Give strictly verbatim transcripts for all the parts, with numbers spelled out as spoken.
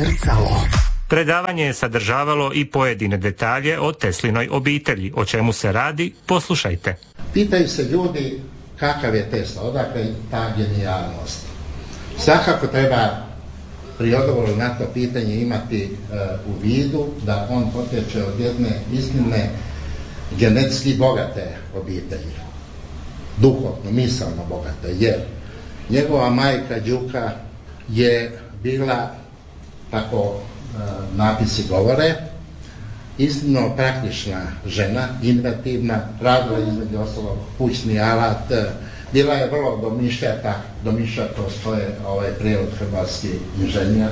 Zrcalo. Predavanje je sadržavalo i pojedine detalje o Teslinoj obitelji. O čemu se radi, poslušajte. Pitaju se ljudi kakav je Tesla, odakle ta genijalnost. Svakako treba pri odgovoru na to pitanje imati uh, u vidu da on potječe od jedne iznimne genetski bogate obitelji. Duhovno, misalno bogate, jer njegova majka Đuka je bila, tako uh, napisi govore, iznimno praktična žena, inovativna, radila između ostalog kućni alat, bila je vrlo domišljata, domišljato što je ovaj prijevod hrvatski inženjer.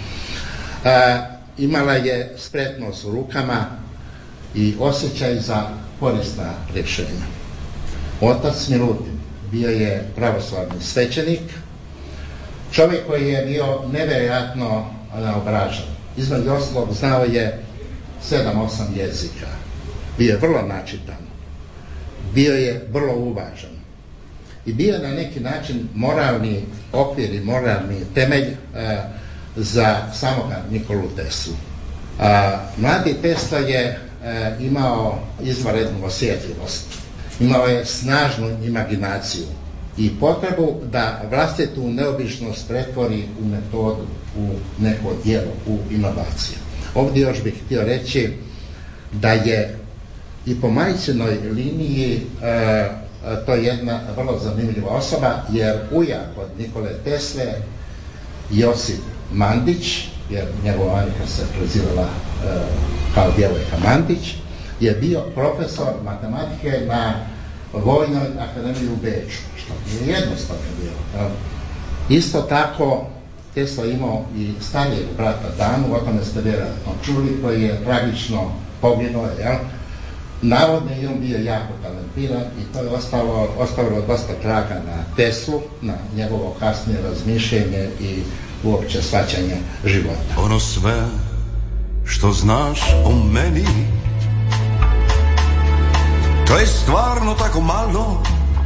E, imala je spretnost u rukama i osjećaj za korisna rješenja. Otac Milutin bio je pravoslavni svećenik, čovjek koji je bio nevjerojatno naobražen. Između ostalog znao je sedam, osam jezika. Bio je vrlo načitan. Bio je vrlo uvažen. I bio je na neki način moralni okvir i moralni temelj e, za samoga Nikolu Teslu. A, mladi Tesla je e, imao izvanrednu osjetljivost. Imao je snažnu imaginaciju i potrebu da vlastitu neobičnost pretvori u metodu, u neko djelo, u inovaciju. Ovdje još bih htio reći da je i po majčinoj liniji e, to je jedna vrlo zanimljiva osoba, jer ujak od Nikole Tesle, Josip Mandić, jer njegova majka se prezivala e, kao djevojka Mandić, je bio profesor matematike na Vojnoj akademiji u Beču, što je jednostavno bilo. Isto tako Tesla imao i starijeg brata Danu, o tome ste vjerojatno čuli, koji je tragično poginuo, jel? Navodno je on bio jako talentiran i to je ostalo, ostavilo dosta traga na Teslu, na njegovo kasnije razmišljenje i uopće shvaćanje života. Ono sve što znaš o meni, to je stvarno tako malo.